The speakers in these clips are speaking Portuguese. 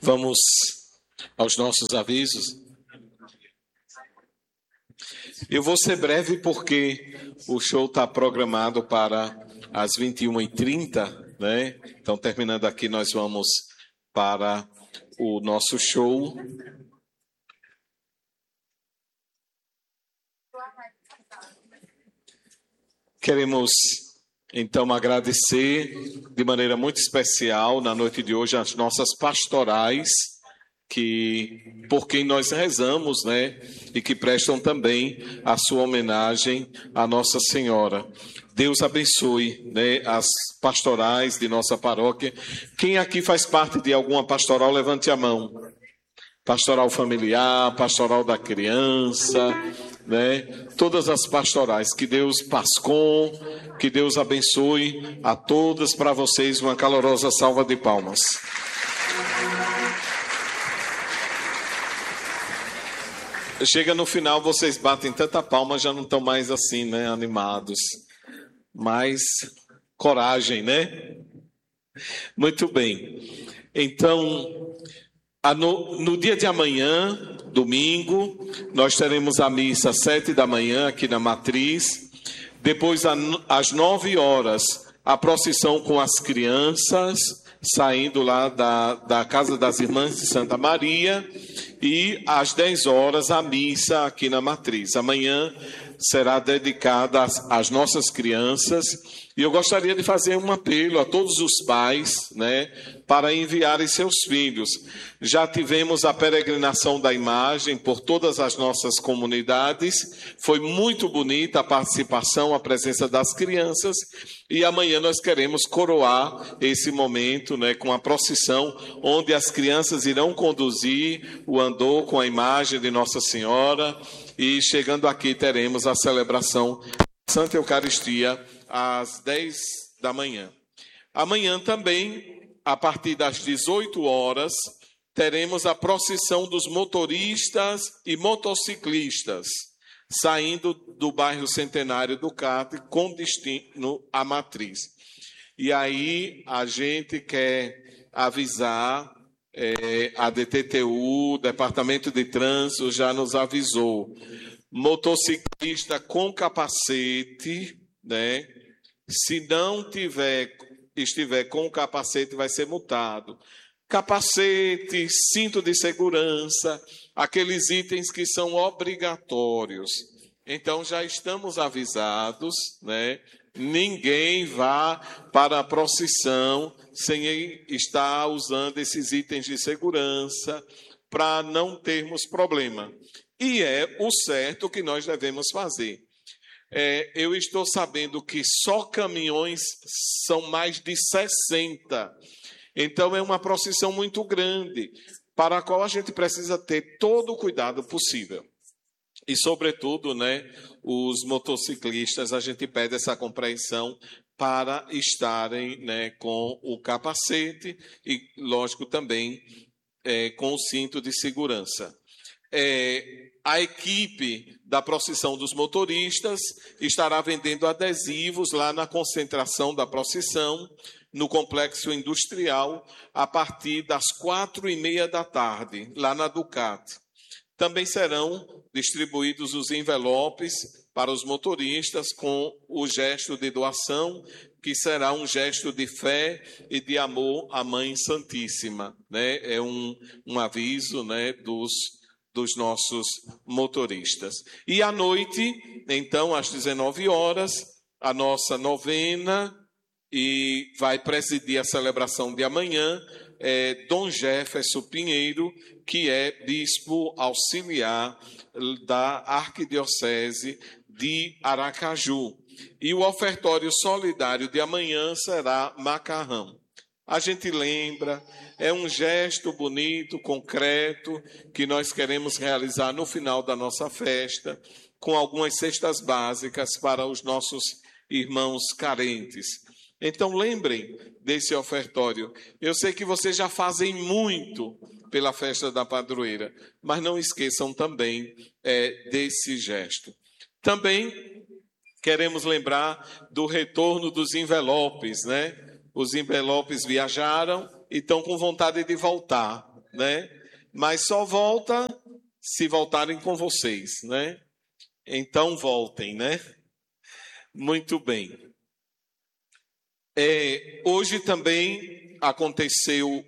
Vamos aos nossos avisos. Eu vou ser breve porque o show está programado para as 21h30, né? Então, terminando aqui, nós vamos para o nosso show. Queremos, então, agradecer de maneira muito especial, na noite de hoje, as nossas pastorais, por quem nós rezamos, né? E que prestam também a sua homenagem à Nossa Senhora. Deus abençoe, né, as pastorais de nossa paróquia. Quem aqui faz parte de alguma pastoral, levante a mão. Pastoral familiar, pastoral da criança, né? Todas as pastorais. Que Deus Pascom, que Deus abençoe a todas. Para vocês, uma calorosa salva de palmas. Chega no final, vocês batem tanta palma, já não estão mais assim, né, animados. Mas coragem, né? Muito bem. Então, no dia de amanhã, domingo, nós teremos a missa às 7h aqui na Matriz. Depois, às 9h, a procissão com as crianças, saindo lá da Casa das Irmãs de Santa Maria. E às 10h, a missa aqui na Matriz. Amanhã será dedicada às nossas crianças. E eu gostaria de fazer um apelo a todos os pais, né, para enviarem seus filhos. Já tivemos a peregrinação da imagem por todas as nossas comunidades. Foi muito bonita a participação, a presença das crianças. E amanhã nós queremos coroar esse momento, né, com a procissão, onde as crianças irão conduzir o andor com a imagem de Nossa Senhora. E chegando aqui teremos a celebração da Santa Eucaristia às 10h. Amanhã também, a partir das 18h, teremos a procissão dos motoristas e motociclistas, saindo do bairro Centenário do Catre com destino à Matriz. E aí a gente quer avisar, a DTTU, Departamento de Trânsito, já nos avisou. Motociclista com capacete, né? Se não estiver com o capacete, vai ser multado. Capacete, cinto de segurança, aqueles itens que são obrigatórios. Então, já estamos avisados, né? Ninguém vá para a procissão sem estar usando esses itens de segurança para não termos problema. E é o certo que nós devemos fazer. Eu estou sabendo que só caminhões são mais de 60. Então, é uma procissão muito grande, para a qual a gente precisa ter todo o cuidado possível. E, sobretudo, né, os motociclistas, a gente pede essa compreensão para estarem, né, com o capacete e, lógico, também com o cinto de segurança. A equipe da procissão dos motoristas estará vendendo adesivos lá na concentração da procissão, no complexo industrial, a partir das 4h30, lá na Ducati. Também serão distribuídos os envelopes para os motoristas com o gesto de doação, que será um gesto de fé e de amor à Mãe Santíssima, né? É um aviso, né, dos nossos motoristas. E à noite, então, às 19h, a nossa novena, e vai presidir a celebração de amanhã, Dom Jefferson Pinheiro, que é bispo auxiliar da Arquidiocese de Aracaju. E o ofertório solidário de amanhã será macarrão. A gente lembra, é um gesto bonito, concreto, que nós queremos realizar no final da nossa festa, com algumas cestas básicas para os nossos irmãos carentes. Então, lembrem desse ofertório. Eu sei que vocês já fazem muito pela festa da padroeira, mas não esqueçam também desse gesto. Também queremos lembrar do retorno dos envelopes, né? Os envelopes viajaram e estão com vontade de voltar. né? Mas só volta se voltarem com vocês, né? Então voltem, né? Muito bem. Hoje também aconteceu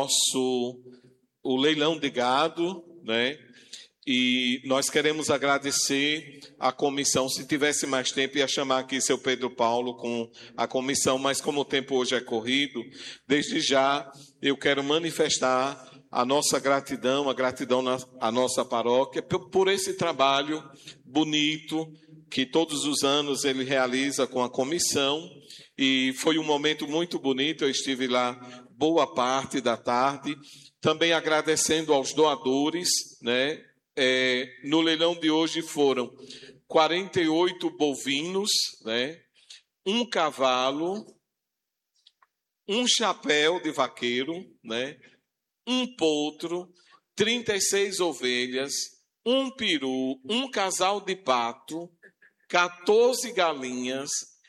o leilão de gado, né? E nós queremos agradecer à comissão. Se tivesse mais tempo, ia chamar aqui seu Pedro Paulo com a comissão, mas como o tempo hoje é corrido, desde já eu quero manifestar a nossa gratidão, a gratidão à nossa paróquia, por esse trabalho bonito que todos os anos ele realiza com a comissão. E foi um momento muito bonito, eu estive lá boa parte da tarde, também agradecendo aos doadores, né? No leilão de hoje foram 48 bovinos, né? Um cavalo, um chapéu de vaqueiro, né? Um potro, 36 ovelhas, um peru, um casal de pato, 14 galinhas,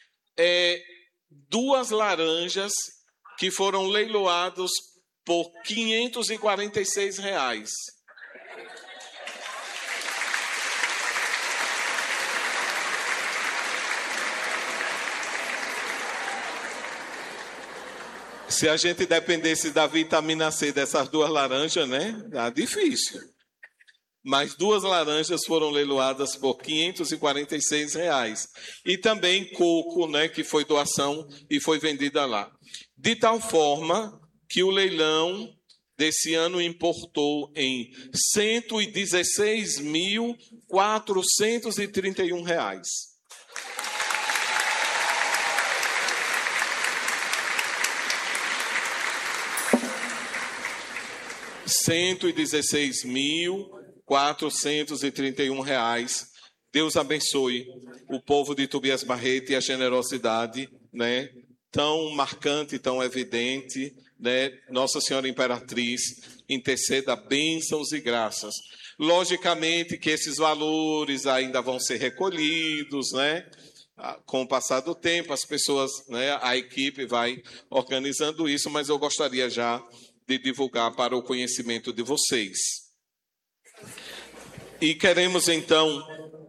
2 laranjas que foram leiloados por R$ 546. Se a gente dependesse da vitamina C dessas 2 laranjas, né? Tá difícil. Mas 2 laranjas foram leiloadas por R$ 546. E também coco, né? Que foi doação e foi vendida lá. De tal forma que o leilão desse ano importou em R$ 116.431. R$ 116.431. Deus abençoe o povo de Tobias Barreto e a generosidade, né? Tão marcante, tão evidente, né? Nossa Senhora Imperatriz interceda bênçãos e graças. Logicamente que esses valores ainda vão ser recolhidos, né? Com o passar do tempo, as pessoas, né? A equipe vai organizando isso, mas eu gostaria já de divulgar para o conhecimento de vocês. E queremos então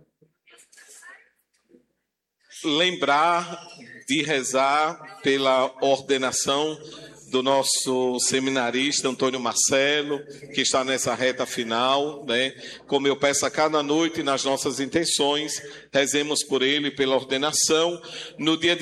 lembrar de rezar pela ordenação do nosso seminarista Antônio Marcelo, que está nessa reta final, né? Como eu peço a cada noite nas nossas intenções, rezemos por ele, pela ordenação. No dia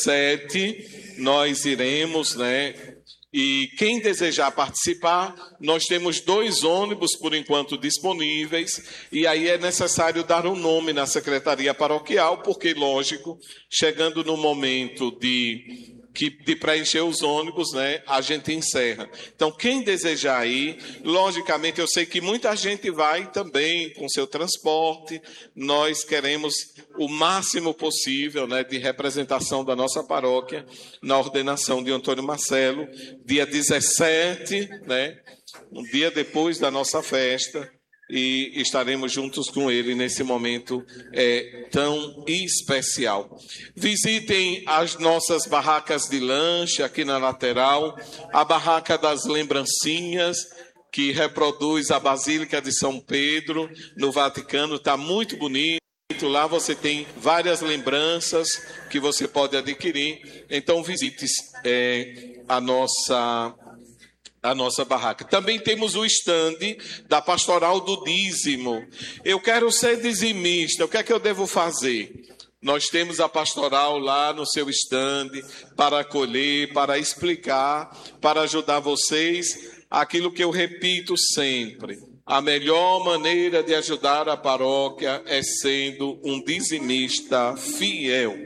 17, nós iremos, né? E quem desejar participar, nós temos 2 ônibus, por enquanto, disponíveis, e aí é necessário dar um nome na secretaria paroquial, porque, lógico, chegando no momento de preencher os ônibus, né, a gente encerra. Então, quem desejar ir, logicamente, eu sei que muita gente vai também com seu transporte. Nós queremos o máximo possível, né, de representação da nossa paróquia na ordenação de Antônio Marcelo, dia 17, né, um dia depois da nossa festa, e estaremos juntos com ele nesse momento tão especial. Visitem as nossas barracas de lanche aqui na lateral, a barraca das lembrancinhas, que reproduz a Basílica de São Pedro, no Vaticano, está muito bonito. Lá você tem várias lembranças que você pode adquirir, então visite a nossa barraca. Também temos o estande da Pastoral do Dízimo. Eu quero ser dizimista, o que é que eu devo fazer? Nós temos a pastoral lá no seu estande para acolher, para explicar, para ajudar vocês. Aquilo que eu repito sempre: a melhor maneira de ajudar a paróquia é sendo um dizimista fiel.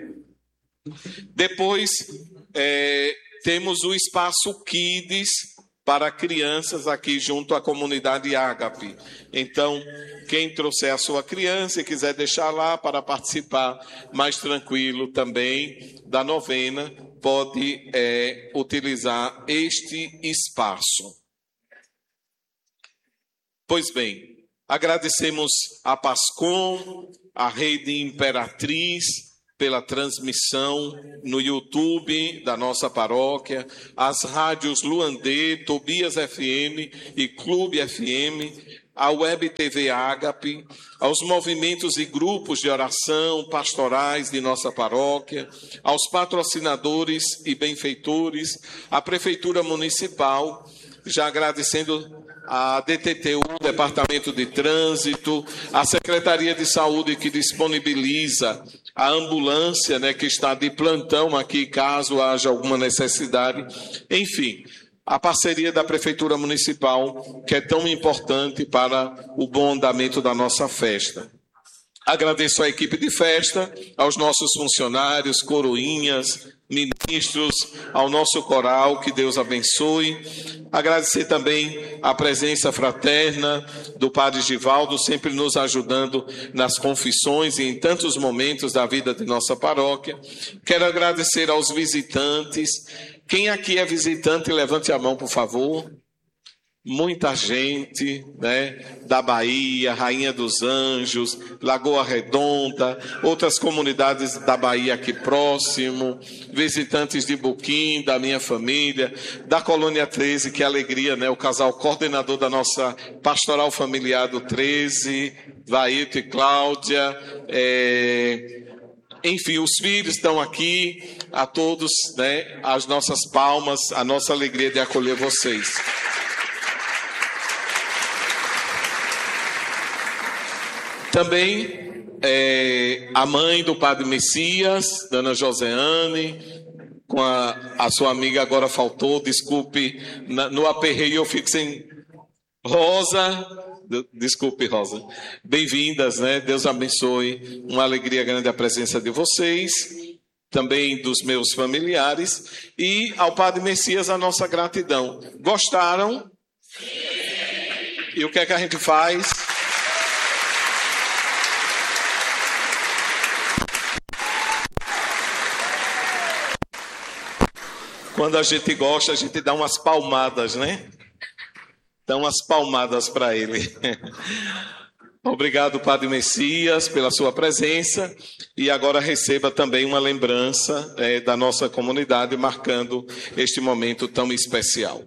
Depois, temos o espaço Kids para crianças aqui junto à comunidade Ágape. Então, quem trouxer a sua criança e quiser deixar lá para participar mais tranquilo também da novena, pode utilizar este espaço. Pois bem, agradecemos a Pascom, a Rede Imperatriz, pela transmissão no YouTube da nossa paróquia, as rádios Luandê, Tobias FM e Clube FM, a Web TV Ágape, aos movimentos e grupos de oração pastorais de nossa paróquia, aos patrocinadores e benfeitores, à Prefeitura Municipal, já agradecendo a DTTU, Departamento de Trânsito, a Secretaria de Saúde que disponibiliza a ambulância, né, que está de plantão aqui, caso haja alguma necessidade. Enfim, a parceria da Prefeitura Municipal, que é tão importante para o bom andamento da nossa festa. Agradeço à equipe de festa, aos nossos funcionários, coroinhas, ministros, ao nosso coral, que Deus abençoe. Agradecer também a presença fraterna do Padre Givaldo, sempre nos ajudando nas confissões e em tantos momentos da vida de nossa paróquia. Quero agradecer aos visitantes. Quem aqui é visitante, levante a mão, por favor. Muita gente, né, da Bahia, Rainha dos Anjos, Lagoa Redonda, outras comunidades da Bahia aqui próximo, visitantes de Buquim, da minha família, da Colônia 13, que alegria, né, o casal coordenador da nossa pastoral familiar do 13, Vaíto e Cláudia, enfim, os filhos estão aqui, a todos, né, as nossas palmas, a nossa alegria de acolher vocês. Também a mãe do Padre Messias, Dona Joseane, com a sua amiga agora faltou, desculpe, no aperreio eu fico sem... Rosa, desculpe Rosa, bem-vindas, né? Deus abençoe, uma alegria grande a presença de vocês, também dos meus familiares, e ao Padre Messias a nossa gratidão. Gostaram? E o que é que a gente faz? Quando a gente gosta, a gente dá umas palmadas, né? Dá umas palmadas para ele. Obrigado, Padre Messias, pela sua presença. E agora receba também uma lembrança da nossa comunidade, marcando este momento tão especial.